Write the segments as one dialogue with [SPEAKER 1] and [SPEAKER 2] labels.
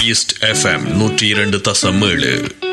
[SPEAKER 1] East FM 102.7.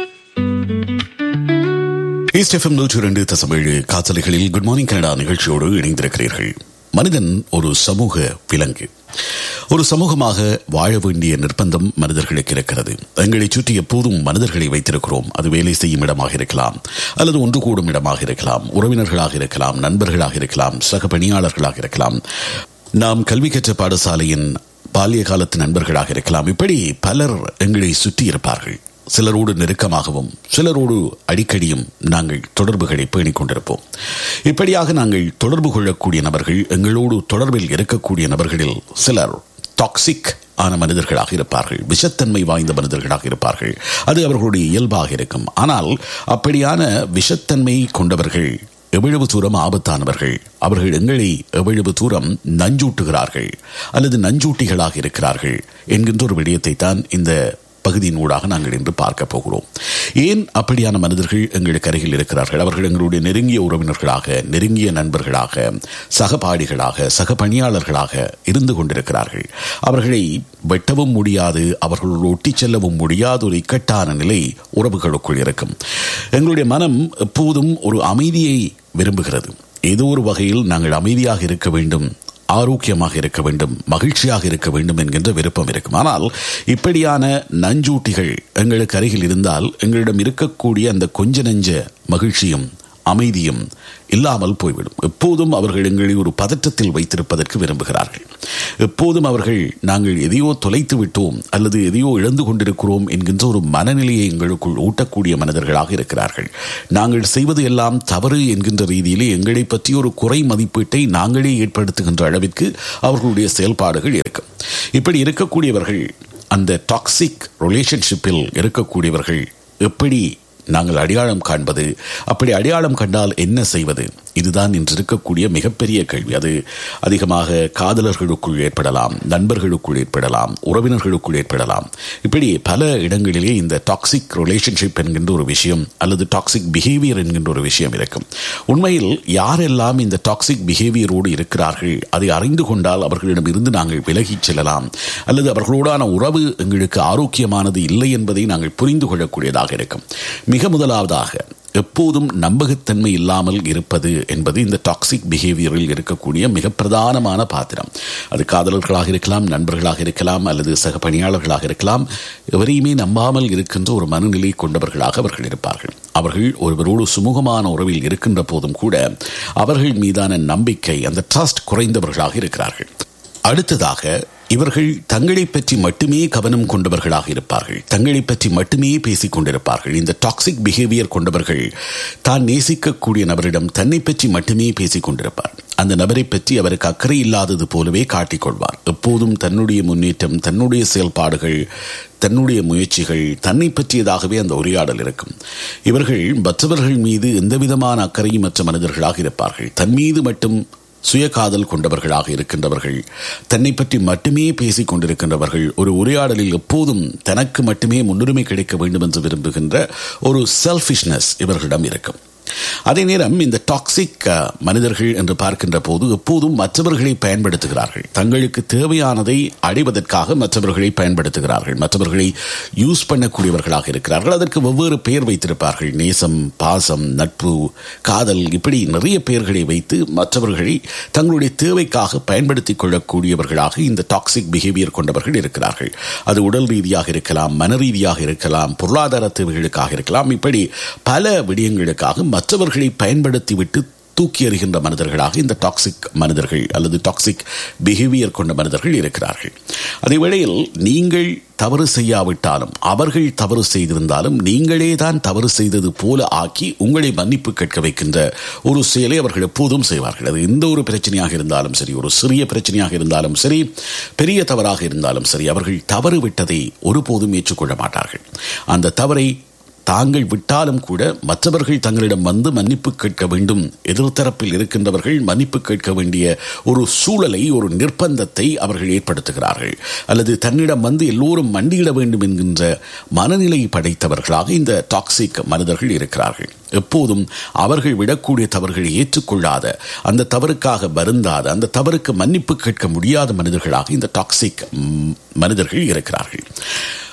[SPEAKER 2] East FM 102.7 காற்றலைகளில் good morning Canada நிகழ்ச்சியோடு இணைந்திருக்கிறீர்கள். மனிதன் ஒரு சமூக விலங்கு. ஒரு சமூகமாக வாழ வேண்டிய நிர்பந்தம் மனிதர்களுக்கு இருக்கிறது. எங்களை சுற்றி எப்போதும் மனிதர்களை வைத்திருக்கிறோம். அது வேலை செய்யும் இடமாக இருக்கலாம், அல்லது ஒன்று கூடும் இடமாக இருக்கலாம், உறவினர்களாக இருக்கலாம், நண்பர்களாக இருக்கலாம், சக பணியாளர்களாக இருக்கலாம், நாம் கல்வி கற்ற பாடசாலையின் பால்ய காலத்து நண்பர்களாக இருக்கலாம். இப்படி பலர் எங்களை சுற்றி இருப்பார்கள். சிலரோடு நெருக்கமாகவும் சிலரோடு அடிக்கடியும் நாங்கள் தொடர்புகளை பேணிக் கொண்டிருப்போம். இப்படியாக நாங்கள் தொடர்பு கொள்ளக்கூடிய நபர்கள், எங்களோடு தொடர்பில் இருக்கக்கூடிய நபர்களில் சிலர் டாக்ஸிக் ஆன மனிதர்களாக இருப்பார்கள், விஷத்தன்மை வாய்ந்த மனிதர்களாக இருப்பார்கள். அது அவர்களுடைய இயல்பாக இருக்கும். ஆனால் அப்படியான விஷத்தன்மை கொண்டவர்கள் எவ்வளவு தூரம் ஆபத்தானவர்கள், அவர்கள் எங்களை எவ்வளவு தூரம் நஞ்சூட்டுகிறார்கள் அல்லது நஞ்சூட்டிகளாக இருக்கிறார்கள் என்கின்ற ஒரு விடயத்தை தான் இந்த பகுதியின் ஊடாக நாங்கள் இன்று பார்க்க போகிறோம். ஏன் அப்படியான மனிதர்கள் எங்களுக்கு அருகில் இருக்கிறார்கள்? அவர்கள் எங்களுடைய நெருங்கிய உறவினர்களாக, நெருங்கிய நண்பர்களாக, சகபாடிகளாக, சக பணியாளர்களாக இருந்து கொண்டிருக்கிறார்கள். அவர்களை வெட்டவும் முடியாது, அவர்களோடு ஒட்டி செல்லவும் முடியாத ஒரு இக்கட்டான நிலை உறவுகளுக்குள் இருக்கும். எங்களுடைய மனம் எப்போதும் ஒரு அமைதியை விரும்புகிறது. ஏதோ ஒரு வகையில் நாங்கள் அமைதியாக இருக்க வேண்டும், ஆரோக்கியமாக இருக்க வேண்டும், மகிழ்ச்சியாக இருக்க வேண்டும் என்கின்ற விருப்பம் இருக்கும். ஆனால் இப்படியான நஞ்சூட்டிகள் எங்களுக்கு அருகில் இருந்தால் எங்களிடம் இருக்கக்கூடிய அந்த கொஞ்ச நெஞ்ச மகிழ்ச்சியும் அமைதியும் இல்லாமல் போய்விடும். எப்போதும் அவர்கள் எங்களை ஒரு பதற்றத்தில் வைத்திருப்பதற்கு விரும்புகிறார்கள். எப்போதும் அவர்கள் நாங்கள் எதையோ தொலைத்து விட்டோம் அல்லது எதையோ இழந்து கொண்டிருக்கிறோம் என்கின்ற ஒரு மனநிலையை எங்களுக்குள் ஊட்டக்கூடிய மனிதர்களாக இருக்கிறார்கள். நாங்கள் செய்வது எல்லாம் தவறு என்கின்ற ரீதியிலே எங்களை பற்றி ஒரு குறை மதிப்பீட்டை நாங்களே ஏற்படுத்துகின்ற அளவிற்கு அவர்களுடைய செயல்பாடுகள் இருக்கும். இப்படி இருக்கக்கூடியவர்கள், அந்த டாக்ஸிக் ரிலேஷன்ஷிப்பில் இருக்கக்கூடியவர்கள் எப்படி நாங்கள் அடையாளம் காண்பது? அப்படி அடையாளம் கண்டால் என்ன செய்வது? இதுதான் இன்று இருக்கக்கூடிய மிகப்பெரிய கேள்வி. அது அதிகமாக காதலர்களுக்குள் ஏற்படலாம், நண்பர்களுக்குள் ஏற்படலாம், உறவினர்களுக்குள் ஏற்படலாம். இப்படி பல இடங்களிலே இந்த டாக்ஸிக் ரிலேஷன்ஷிப் என்கின்ற ஒரு விஷயம் அல்லது டாக்ஸிக் பிஹேவியர் என்கின்ற ஒரு விஷயம் இருக்கும். உண்மையில் யாரெல்லாம் இந்த டாக்ஸிக் பிஹேவியரோடு இருக்கிறார்கள் அதை அறிந்து கொண்டால் அவர்களிடம் இருந்து நாங்கள் விலகிச் செல்லலாம், அல்லது அவர்களோடான உறவு எங்களுக்கு ஆரோக்கியமானது இல்லை என்பதை நாங்கள் புரிந்து கொள்ளக்கூடியதாக இருக்கும். மிக முதலாவதாக, எப்போதும் நம்பகத்தன்மை இல்லாமல் இருப்பது என்பது இந்த டாக்ஸிக் பிஹேவியரில் இருக்கக்கூடிய மிக பிரதானமான பாத்திரம். அது காதலர்களாக இருக்கலாம், நண்பர்களாக இருக்கலாம், அல்லது சக பணியாளர்களாக இருக்கலாம். எவரையுமே நம்பாமல் இருக்கின்ற ஒரு மனநிலை கொண்டவர்களாக அவர்கள் இருப்பார்கள். அவர்கள் ஒருவரோடு சுமூகமான உறவில் இருக்கின்ற போதும் கூட அவர்கள் மீதான நம்பிக்கை, அந்த ட்ரஸ்ட் குறைந்தவர்களாக இருக்கிறார்கள். அடுத்ததாக, இவர்கள் தங்களை பற்றி மட்டுமே கவனம் கொண்டவர்களாக இருப்பார்கள், தங்களை பற்றி மட்டுமே பேசிக் கொண்டிருப்பார்கள். இந்த டாக்ஸிக் பிஹேவியர் கொண்டவர்கள் தான் நேசிக்கக்கூடிய நபரிடம் தன்னை பற்றி மட்டுமே பேசிக் கொண்டிருப்பார். அந்த நபரை பற்றி அவருக்கு அக்கறை இல்லாதது போலவே காட்டிக்கொள்வார். எப்போதும் தன்னுடைய முன்னேற்றம், தன்னுடைய செயல்பாடுகள், தன்னுடைய முயற்சிகள், தன்னை பற்றியதாகவே அந்த உரையாடல் இருக்கும். இவர்கள் மற்றவர்கள் மீது எந்தவிதமான அக்கறையும் மற்ற மனிதர்களாக இருப்பார்கள். தன் மீது மட்டும் சுயகாதல் கொண்டவர்களாக இருக்கின்றவர்கள், தன்னை பற்றி மட்டுமே பேசிக் கொண்டிருக்கின்றவர்கள், ஒரு உரையாடலில் எப்போதும் தனக்கு மட்டுமே முன்னுரிமை கிடைக்க வேண்டும் என்று விரும்புகின்ற ஒரு செல்ஃபிஷ்னஸ் இவர்களிடம் இருக்கும். அதே நேரம் இந்த டாக்ஸிக் மனிதர்கள் என்று பார்க்கின்ற போது எப்போதும் மற்றவர்களை பயன்படுத்துகிறார்கள். தங்களுக்கு தேவையானதை அடைவதற்காக மற்றவர்களை பயன்படுத்துகிறார்கள், மற்றவர்களை யூஸ் பண்ணக்கூடியவர்களாக இருக்கிறார்கள். அதற்கு வெவ்வேறு பெயர் வைத்திருப்பார்கள். நேசம், பாசம், நட்பு, காதல், இப்படி நிறைய பெயர்களை வைத்து மற்றவர்களை தங்களுடைய தேவைக்காக பயன்படுத்திக் கொள்ளக்கூடியவர்களாக இந்த டாக்ஸிக் பிஹேவியர் கொண்டவர்கள் இருக்கிறார்கள். அது உடல் ரீதியாக இருக்கலாம், மன ரீதியாக இருக்கலாம், பொருளாதார தேவைகளுக்காக இருக்கலாம். இப்படி பல விடயங்களுக்காக மற்றவர்களை பயன்படுத்திவிட்டு தூக்கி எறிகின்ற மனிதர்களாக இந்த டாக்ஸிக் மனிதர்கள் அல்லது டாக்ஸிக் பிஹேவியர் கொண்ட மனிதர்கள் இருக்கிறார்கள். அதே வேளையில் நீங்கள் தவறு செய்யாவிட்டாலும், அவர்கள் தவறு செய்திருந்தாலும் நீங்களே தான் தவறு செய்தது போல ஆக்கி உங்களை மன்னிப்பு கேட்க வைக்கின்ற ஒரு செயலை அவர்கள் எப்போதும் செய்வார்கள். அது எந்த ஒரு பிரச்சனையாக இருந்தாலும் சரி, ஒரு சிறிய பிரச்சனையாக இருந்தாலும் சரி, பெரிய தவறாக இருந்தாலும் சரி, அவர்கள் தவறு விட்டதை ஒருபோதும் ஏற்றுக்கொள்ள மாட்டார்கள். அந்த தவறை தாங்கள் விட்டாலும் கூட மற்றவர்கள் தங்களிடம் வந்து மன்னிப்பு கேட்க வேண்டும், எதிர்த்தரப்பில் இருக்கின்றவர்கள் மன்னிப்பு கேட்க வேண்டிய ஒரு சூழலை, ஒரு நிர்பந்தத்தை அவர்கள் ஏற்படுத்துகிறார்கள். அல்லது தன்னிடம் வந்து எல்லோரும் மண்டியிட வேண்டும் என்கின்ற மனநிலை படைத்தவர்களாக இந்த டாக்ஸிக் மனிதர்கள் இருக்கிறார்கள். எப்போதும் அவர்கள் விடக்கூடிய தவறுகளை ஏற்றுக்கொள்ளாத, அந்த தவறுக்காக வருந்தாத, அந்த தவறுக்கு மன்னிப்பு கேட்க முடியாத மனிதர்களாக இந்த டாக்ஸிக் மனிதர்கள் இருக்கிறார்கள்.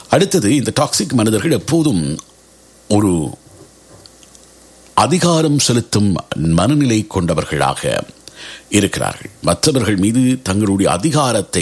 [SPEAKER 2] அடுத்தது, இந்த டாக்ஸிக் மனிதர்கள் எப்போதும் ஒரு அதிகாரம் செலுத்தும் மனநிலை கொண்டவர்களாக இருக்கிறார்கள். மற்றவர்கள் மீது தங்களுடைய அதிகாரத்தை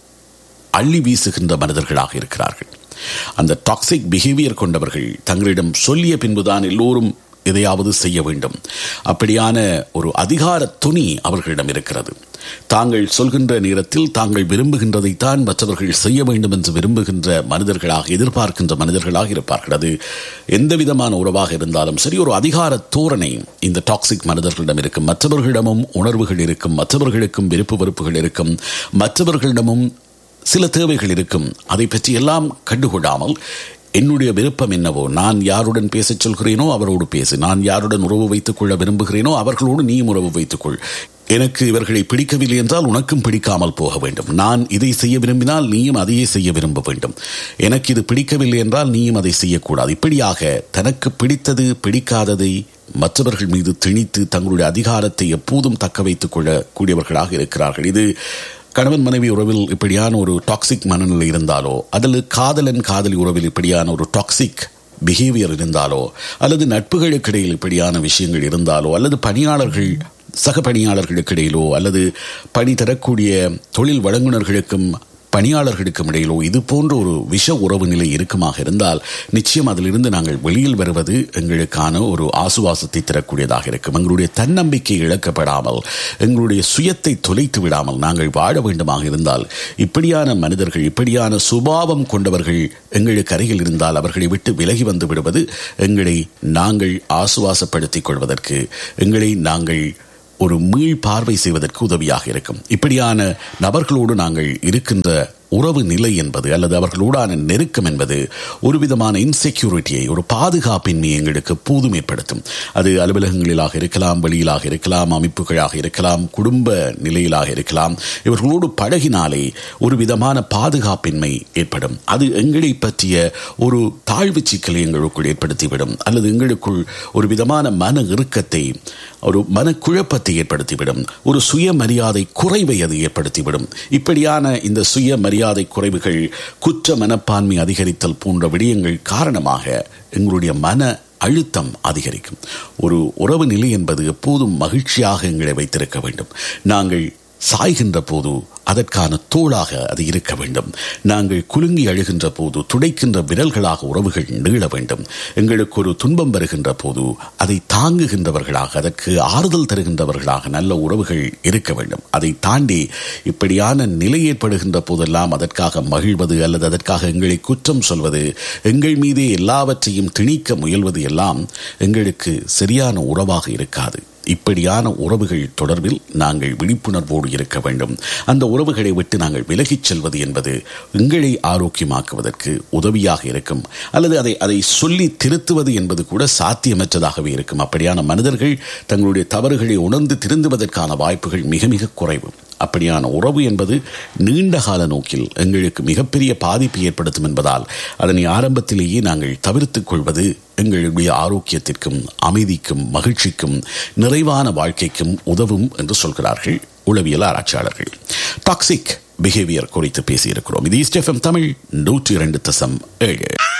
[SPEAKER 2] அள்ளி வீசுகின்ற மனிதர்களாக இருக்கிறார்கள். அந்த டாக்ஸிக் பிஹேவியர் கொண்டவர்கள் தங்களிடம் சொல்லிய பின்புதான் எல்லோரும் எதையாவது செய்ய வேண்டும். அப்படியான ஒரு அதிகார துணி அவர்களிடம் இருக்கிறது. தாங்கள் சொல்கின்ற நேரத்தில் தாங்கள் விரும்புகின்றதைத்தான் மற்றவர்கள் செய்ய வேண்டும் என்று விரும்புகின்ற மனிதர்களாக, எதிர்பார்க்கின்ற மனிதர்களாக இருப்பார்கள். அது எந்த விதமான உறவாக இருந்தாலும் சரி, ஒரு அதிகார தோரணை இந்த டாக்ஸிக் மனிதர்களிடம் இருக்கும். மற்றவர்களிடமும் உணர்வுகள் இருக்கும், மற்றவர்களுக்கும் விருப்பு வெறுப்புகள் இருக்கும், மற்றவர்களிடமும் சில தேவைகள் இருக்கும். அதை பற்றி எல்லாம் கண்டுகொள்ளாமல் என்னுடைய விருப்பம் என்னவோ, நான் யாருடன் பேசச் சொல்கிறேனோ அவரோடு பேசு, நான் யாருடன் உறவு வைத்துக் கொள்ள விரும்புகிறேனோ அவர்களோடு நீயும் உறவு வைத்துக்கொள், எனக்கு இவர்களை பிடிக்கவில்லை என்றால் உனக்கும் பிடிக்காமல் போக வேண்டும், நான் இதை செய்ய விரும்பினால் நீயும் அதையே செய்ய விரும்ப வேண்டும், எனக்கு இது பிடிக்கவில்லை என்றால் நீயும் அதை செய்யக்கூடாது. இப்படியாக தனக்கு பிடித்தது பிடிக்காததை மற்றவர்கள் மீது திணித்து தங்களுடைய அதிகாரத்தை எப்போதும் தக்க வைத்துக் கொள்ளக்கூடியவர்களாக இருக்கிறார்கள். இது கணவன் மனைவி உறவில் இப்படியான ஒரு டாக்ஸிக் மனநிலை இருந்தாலோ, அல்லது காதலன் காதலி உறவில் இப்படியான ஒரு டாக்ஸிக் பிஹேவியர் இருந்தாலோ, அல்லது நட்புகளுக்கு இடையில் இப்படியான விஷயங்கள் இருந்தாலோ, அல்லது பணியாளர்கள் சக பணியாளர்களுக்கு இடையிலோ, அல்லது பணி தரக்கூடிய தொழில் வழங்குனர்களுக்கும் பணியாளர்களுக்கும் இடையிலோ இது போன்ற ஒரு விஷ உறவு நிலை இருக்குமாக இருந்தால் நிச்சயம் அதிலிருந்து நாங்கள் வெளியில் வருவது எங்களுக்கான ஒரு ஆசுவாசத்தை தரக்கூடியதாக இருக்கும். எங்களுடைய தன்னம்பிக்கை இழக்கப்படாமல், எங்களுடைய சுயத்தை தொலைத்து விடாமல் நாங்கள் வாழ வேண்டுமாக இருந்தால் இப்படியான மனிதர்கள், இப்படியான சுபாவம் கொண்டவர்கள் எங்களுக்கு அருகில் இருந்தால் அவர்களை விட்டு விலகி வந்து விடுவது எங்களை நாங்கள் ஆசுவாசப்படுத்திக் கொள்வதற்கு, எங்களை நாங்கள் ஒரு மீள் பார்வை செய்வதற்கு உதவியாக இருக்கும். இப்படியான நபர்களோடு நாங்கள் இருக்கின்ற உறவு நிலை என்பது, அல்லது அவர்களோடான நெருக்கம் என்பது ஒரு விதமான இன்செக்யூரிட்டியை, ஒரு பாதுகாப்பின்மை எங்களுக்கு எப்போதும் ஏற்படுத்தும். அது அலுவலகங்களிலாக இருக்கலாம், வெளியிலாக இருக்கலாம், அமைப்புகளாக இருக்கலாம், குடும்ப நிலையிலாக இருக்கலாம். இவர்களோடு பழகினாலே ஒரு விதமான பாதுகாப்பின்மை ஏற்படும். அது எங்களை பற்றிய ஒரு தாழ்வு சிக்கலை எங்களுக்குள் ஏற்படுத்திவிடும், அல்லது எங்களுக்குள் ஒரு விதமான மன இறுக்கத்தை, ஒரு மனக்குழப்பத்தை ஏற்படுத்திவிடும், ஒரு சுயமரியாதை குறைவை அது ஏற்படுத்திவிடும். இப்படியான இந்த சுயமரியாதை குறைவுகள், குற்ற மனப்பான்மை அதிகரித்தல் போன்ற விடயங்கள் காரணமாக எங்களுடைய மன அழுத்தம் அதிகரிக்கும். ஒரு உறவு நிலை என்பது எப்போதும் மகிழ்ச்சியாக எங்களை வைத்திருக்க வேண்டும். நாங்கள் சாய்கின்ற போது அதற்கான தோளாக அது இருக்க வேண்டும். நாங்கள் குலுங்கி அழுகின்ற போது துடைக்கின்ற விரல்களாக உறவுகள் நீள வேண்டும். எங்களுக்கு ஒரு துன்பம் வருகின்ற போது அதை தாங்குகின்றவர்களாக, அதற்கு ஆறுதல் தருகின்றவர்களாக நல்ல உறவுகள் இருக்க வேண்டும். அதை தாண்டி இப்படியான நிலை ஏற்படுகின்ற போதெல்லாம் அதற்காக மகிழ்வது, அல்லது அதற்காக எங்களை குற்றம் சொல்வது, எங்கள் மீதே எல்லாவற்றையும் திணிக்க முயல்வது எல்லாம் எங்களுக்கு சரியான உறவாக இருக்காது. இப்படியான உறவுகள் தொடர்பில் நாங்கள் விழிப்புணர்வோடு இருக்க வேண்டும். அந்த உறவுகளை விட்டு நாங்கள் விலகிச் செல்வது என்பது எங்களை ஆரோக்கியமாக்குவதற்கு உதவியாக இருக்கும். அல்லது அதை சொல்லி திருத்துவது என்பது கூட சாத்தியமற்றதாகவே இருக்கும். அப்படியான மனிதர்கள் தங்களுடைய தவறுகளை உணர்ந்து திருந்துவதற்கான வாய்ப்புகள் மிக மிக குறைவு. அப்படியான உறவு என்பது நீண்ட கால நோக்கில் எங்களுக்கு மிகப்பெரிய பாதிப்பு ஏற்படுத்தும் என்பதால் அதனை ஆரம்பத்திலேயே நாங்கள் தவிர்த்துக் கொள்வது எங்களுடைய ஆரோக்கியத்திற்கும், அமைதிக்கும், மகிழ்ச்சிக்கும், நிறைவான வாழ்க்கைக்கும் உதவும் என்று சொல்கிறார்கள் உளவியல் ஆராய்ச்சியாளர்கள். டாக்ஸிக் பிஹேவியர் குறித்து பேசியிருக்கிறோம். இது ஈஸ்ட் எஃப்எம் தமிழ் 102.7.